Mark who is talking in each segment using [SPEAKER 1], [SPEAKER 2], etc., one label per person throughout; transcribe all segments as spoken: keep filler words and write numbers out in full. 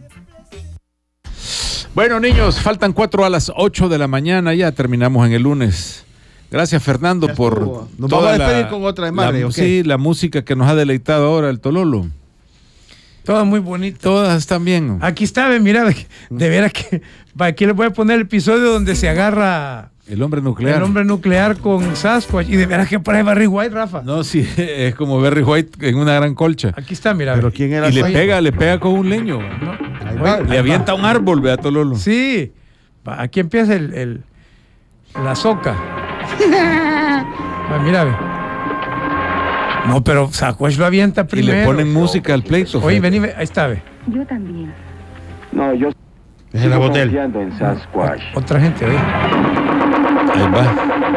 [SPEAKER 1] Bueno, niños, faltan cuatro a las ocho de la mañana, ya terminamos en el lunes. Gracias, Fernando, por
[SPEAKER 2] Nos
[SPEAKER 1] toda
[SPEAKER 2] vamos a despedir
[SPEAKER 1] la,
[SPEAKER 2] con otra de Marley,
[SPEAKER 1] la,
[SPEAKER 2] ¿ok?
[SPEAKER 1] sí, la música que nos ha deleitado ahora el Tololo.
[SPEAKER 3] Todas muy bonitas.
[SPEAKER 1] Todas están bien.
[SPEAKER 3] Aquí está, ve, mira, de, de veras que aquí les voy a poner el episodio donde se agarra
[SPEAKER 1] El hombre nuclear.
[SPEAKER 3] el hombre nuclear con Sasquatch. Y de veras que parece Barry White, Rafa.
[SPEAKER 1] No, sí, es como Barry White en una gran colcha.
[SPEAKER 3] Aquí está, mira.
[SPEAKER 2] Pero
[SPEAKER 3] ve.
[SPEAKER 2] ¿quién era?
[SPEAKER 1] Y le
[SPEAKER 2] Oye,
[SPEAKER 1] pega, le pega con un leño.
[SPEAKER 3] No.
[SPEAKER 2] Ahí va,
[SPEAKER 3] Oye,
[SPEAKER 1] Le avienta un árbol, vea, Tololo.
[SPEAKER 3] Sí. Va, aquí empieza el, el la soca. Va, mira, ve. No, pero Sasquatch lo avienta
[SPEAKER 1] Y
[SPEAKER 3] primero.
[SPEAKER 1] le ponen música al pleito.
[SPEAKER 3] Oye,
[SPEAKER 1] fíjate.
[SPEAKER 3] vení, ve, ahí está, ve.
[SPEAKER 4] Yo también.
[SPEAKER 5] No, yo
[SPEAKER 2] Es en la
[SPEAKER 5] sigo
[SPEAKER 2] botella.
[SPEAKER 5] confiando en Sasquatch.
[SPEAKER 3] Otra gente, oye.
[SPEAKER 1] Ahí va.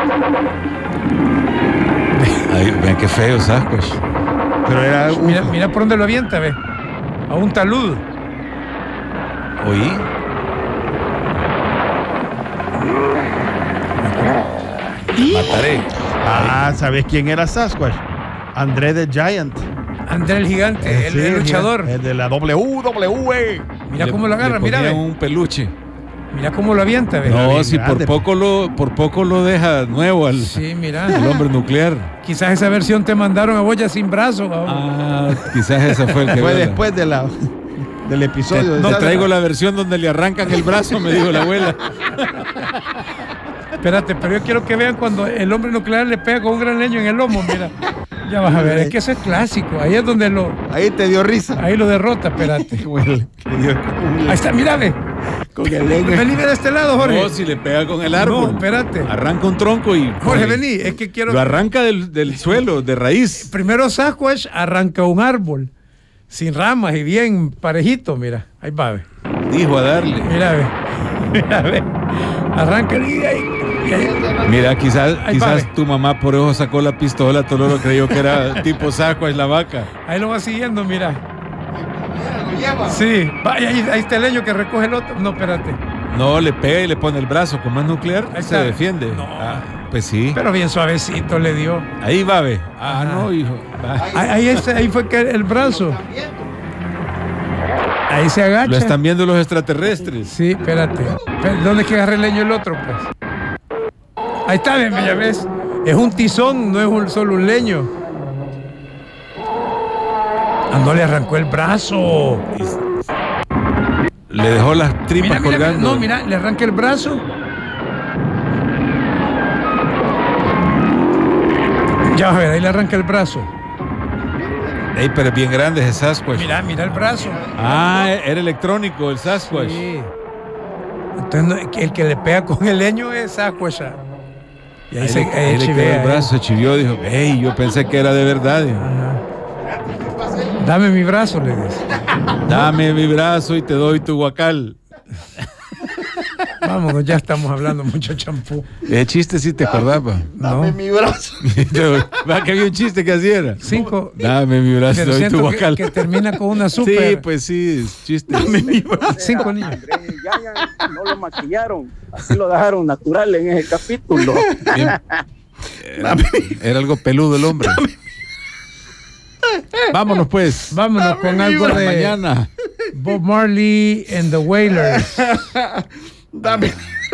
[SPEAKER 1] Ahí, vean qué feo, Sasquatch.
[SPEAKER 2] Pero era un-
[SPEAKER 3] Mira, mira por dónde lo avienta, ve. A un talud.
[SPEAKER 1] Oí. Mataré.
[SPEAKER 2] Ah, ¿sabes quién era Sasquatch? André the Giant.
[SPEAKER 3] André el gigante, el,
[SPEAKER 2] Sí,
[SPEAKER 3] el luchador.
[SPEAKER 2] mira, el de la W W E.
[SPEAKER 3] Mira
[SPEAKER 1] Le-
[SPEAKER 3] cómo lo agarra,
[SPEAKER 1] le
[SPEAKER 3] mira,
[SPEAKER 1] ponían
[SPEAKER 3] ve.
[SPEAKER 1] un peluche.
[SPEAKER 3] Mira cómo lo avienta, ve.
[SPEAKER 1] No,
[SPEAKER 2] bien
[SPEAKER 1] si por
[SPEAKER 2] grande.
[SPEAKER 1] poco lo, por poco lo deja nuevo al,
[SPEAKER 3] Sí, mira.
[SPEAKER 1] al hombre nuclear.
[SPEAKER 3] Quizás esa versión te mandaron a Boya sin brazo. ¿va?
[SPEAKER 1] Ah, quizás ese fue el que
[SPEAKER 2] Fue
[SPEAKER 1] vio la-
[SPEAKER 2] después de la, del
[SPEAKER 1] Te,
[SPEAKER 2] episodio. de
[SPEAKER 1] te
[SPEAKER 2] Sasquatch.
[SPEAKER 1] traigo la versión donde le arrancan el brazo, me dijo la abuela.
[SPEAKER 3] Espérate, pero yo quiero que vean cuando el hombre nuclear le pega con un gran leño en el lomo, mira. Ya vas a ver, es que eso es clásico. Ahí es donde lo,
[SPEAKER 2] Ahí te dio risa.
[SPEAKER 3] ahí lo derrota, espérate.
[SPEAKER 2] Güey, le dio un-
[SPEAKER 3] Ahí está, mira, ve.
[SPEAKER 2] con el leño.
[SPEAKER 3] Vení, ve de este lado, Jorge.
[SPEAKER 1] No, si le pega con el árbol.
[SPEAKER 3] No, espérate.
[SPEAKER 1] Arranca un tronco y.
[SPEAKER 3] Jorge, vení, es que quiero.
[SPEAKER 1] Lo arranca del, del suelo, de raíz.
[SPEAKER 3] Primero Sasquatch arranca un árbol sin ramas y bien parejito, mira. Ahí va, ve.
[SPEAKER 1] Dijo a darle.
[SPEAKER 3] Mira, ve. Mira, ve. Arranca y ahí. y ahí.
[SPEAKER 1] Mira, quizás,
[SPEAKER 3] Ahí
[SPEAKER 1] quizás
[SPEAKER 3] va, ve.
[SPEAKER 1] tu mamá por eso sacó la pistola, Tololo creyó que era tipo Sasquatch la vaca.
[SPEAKER 3] Ahí lo va siguiendo, mira. Sí, vaya, ahí, ahí está el leño que recoge el otro. No, espérate.
[SPEAKER 1] No, le pega y le pone el brazo. Como es nuclear,
[SPEAKER 3] Ahí
[SPEAKER 1] se
[SPEAKER 3] está.
[SPEAKER 1] defiende.
[SPEAKER 3] No.
[SPEAKER 1] Ah, pues sí.
[SPEAKER 3] Pero bien suavecito le dio.
[SPEAKER 1] Ahí va, ve. Ah,
[SPEAKER 3] Ajá.
[SPEAKER 1] no, hijo. Va.
[SPEAKER 3] Ahí, ahí, está- ahí fue que el brazo. Ahí se agacha.
[SPEAKER 1] Lo están viendo los extraterrestres.
[SPEAKER 3] Sí, espérate. Espérate, ¿dónde es que agarré el leño el otro, pues? Ahí está, ven, ya ves. Es un tizón, no es un, solo un leño. Ah, no le arrancó el brazo.
[SPEAKER 1] Le dejó las tripas
[SPEAKER 3] Mira, mira, mira,
[SPEAKER 1] colgando.
[SPEAKER 3] no, mira, le arranca el brazo. Ya, a ver, ahí le arranca el brazo.
[SPEAKER 1] Ey, pero es bien grande ese Sasquatch.
[SPEAKER 3] Mira, mira el brazo.
[SPEAKER 1] Ah, era electrónico el Sasquatch.
[SPEAKER 3] Sí. Entonces, no, el que le pega con el leño es Sasquatch. Y ahí,
[SPEAKER 1] Ahí,
[SPEAKER 3] se
[SPEAKER 1] le, ahí le quedó
[SPEAKER 3] chivea,
[SPEAKER 1] el brazo, se chivió, dijo, ey, yo pensé que era de verdad. Dijo,
[SPEAKER 3] Ajá. Dame mi brazo, le dice.
[SPEAKER 1] dame mi brazo y te doy tu guacal.
[SPEAKER 3] Vámonos, ya estamos hablando mucho champú.
[SPEAKER 1] Ese chiste sí te acordaba.
[SPEAKER 3] No.
[SPEAKER 2] Dame mi brazo.
[SPEAKER 1] Va que había un chiste que así era.
[SPEAKER 3] Cinco.
[SPEAKER 1] Dame mi brazo y
[SPEAKER 3] Pero
[SPEAKER 1] te doy tu
[SPEAKER 3] siento que,
[SPEAKER 1] guacal.
[SPEAKER 3] que termina con una super.
[SPEAKER 1] Sí, pues sí, es chiste. Dame mi brazo.
[SPEAKER 3] Cinco niños.
[SPEAKER 5] Andrés Giant no lo maquillaron, así lo dejaron natural en ese capítulo.
[SPEAKER 1] Bien. Era, era algo peludo el hombre. Vámonos pues.
[SPEAKER 3] Vámonos con algo
[SPEAKER 1] Hasta
[SPEAKER 3] de
[SPEAKER 1] mañana.
[SPEAKER 3] Bob Marley and the Wailers.
[SPEAKER 2] Dame.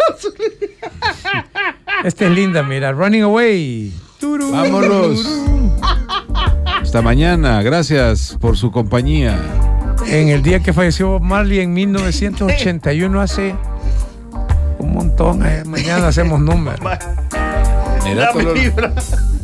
[SPEAKER 3] Esta es linda, mira. Running Away. Turu.
[SPEAKER 1] Vámonos. Hasta mañana. Gracias por su compañía.
[SPEAKER 3] En el día que falleció Bob Marley en mil novecientos ochenta y uno, hace un montón. eh. Mañana hacemos números.
[SPEAKER 1] Mira,
[SPEAKER 2] Dame
[SPEAKER 1] Tololo.
[SPEAKER 2] mi brazo.